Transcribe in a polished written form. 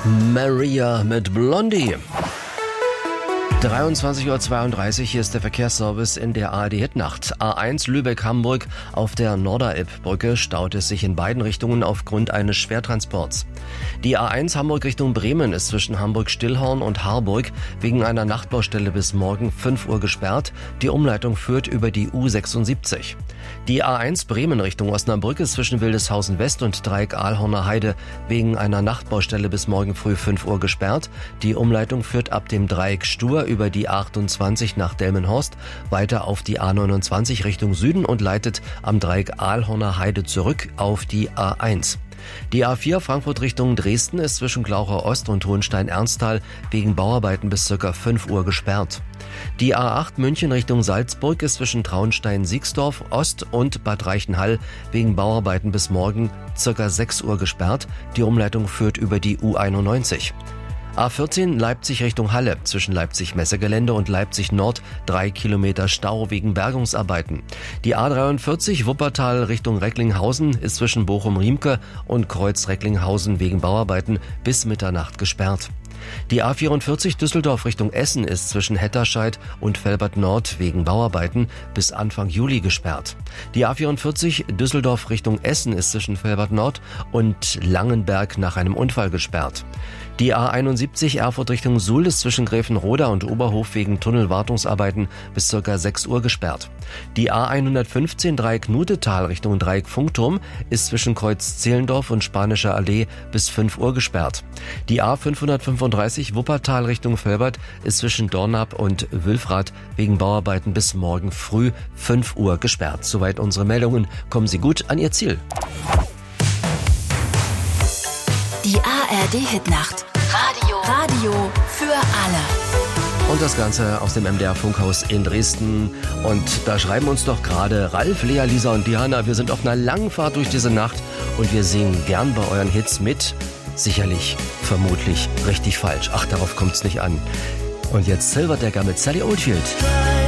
Maria mit Blondie. 23:32 Uhr, hier ist der Verkehrsservice in der ARD-Hitnacht. A1 Lübeck-Hamburg auf der Norder-Elb-Brücke staut es sich in beiden Richtungen aufgrund eines Schwertransports. Die A1 Hamburg Richtung Bremen ist zwischen Hamburg-Stillhorn und Harburg wegen einer Nachtbaustelle bis morgen 5 Uhr gesperrt. Die Umleitung führt über die U76. Die A1 Bremen Richtung Osnabrück ist zwischen Wildeshausen West und Dreieck Ahlhorner Heide wegen einer Nachtbaustelle bis morgen früh 5 Uhr gesperrt. Die Umleitung führt ab dem Dreieck Stur über die A28 nach Delmenhorst weiter auf die A29 Richtung Süden und leitet am Dreieck Ahlhorner Heide zurück auf die A1. Die A4 Frankfurt Richtung Dresden ist zwischen Glaucher Ost und Hohenstein-Ernsthal wegen Bauarbeiten bis ca. 5 Uhr gesperrt. Die A8 München Richtung Salzburg ist zwischen Traunstein-Siegsdorf Ost und Bad Reichenhall wegen Bauarbeiten bis morgen ca. 6 Uhr gesperrt. Die Umleitung führt über die U91. A14 Leipzig Richtung Halle, zwischen Leipzig-Messegelände und Leipzig Nord 3 Kilometer Stau wegen Bergungsarbeiten. Die A43 Wuppertal Richtung Recklinghausen ist zwischen Bochum-Riemke und Kreuz-Recklinghausen wegen Bauarbeiten bis Mitternacht gesperrt. Die A44 Düsseldorf Richtung Essen ist zwischen Hetterscheid und Velbert Nord wegen Bauarbeiten bis Anfang Juli gesperrt. Die A44 Düsseldorf Richtung Essen ist zwischen Velbert Nord und Langenberg nach einem Unfall gesperrt. Die A71 Erfurt Richtung Suhl ist zwischen Gräfenroda und Oberhof wegen Tunnelwartungsarbeiten bis ca. 6 Uhr gesperrt. Die A115 Dreieck Nutetal Richtung Dreieck Funkturm ist zwischen Kreuz Zehlendorf und Spanischer Allee bis 5 Uhr gesperrt. Die A535 Wuppertal Richtung Velbert ist zwischen Dornap und Wülfrath wegen Bauarbeiten bis morgen früh 5 Uhr gesperrt. Soweit unsere Meldungen. Kommen Sie gut an Ihr Ziel. Die ARD-Hitnacht. Radio für alle. Und das Ganze aus dem MDR Funkhaus in Dresden. Und da schreiben uns doch gerade Ralf, Lea, Lisa und Diana. Wir sind auf einer langen Fahrt durch diese Nacht und wir singen gern bei euren Hits mit. Sicherlich, vermutlich, richtig falsch. Ach, darauf kommt's nicht an. Und jetzt Silverdecker mit Sally Oldfield.